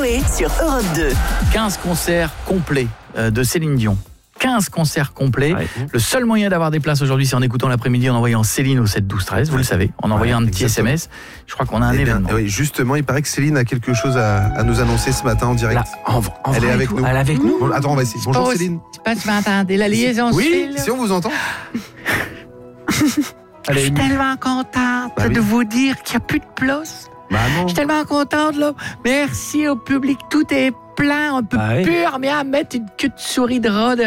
Coé sur Europe 2. 15 concerts complets de Céline Dion. 15 concerts complets. Ouais. Le seul moyen d'avoir des places aujourd'hui, c'est en écoutant l'après-midi, en envoyant Céline au 7 12 13, vous le savez, en envoyant un petit SMS. Je crois qu'on a un événement. Oui, justement, il paraît que Céline a quelque chose à nous annoncer ce matin en direct. Elle est avec nous. Elle est avec nous. Bon, attends, on va essayer. Bonjour Céline. Je sais pas si vous m'entendez, la liaison se Oui, file. si on vous entend. Je suis tellement contente de vous dire qu'il n'y a plus de place. Je suis tellement contente, là. Merci au public, tout est plein. On peut plus rien mettre une queue de souris de rat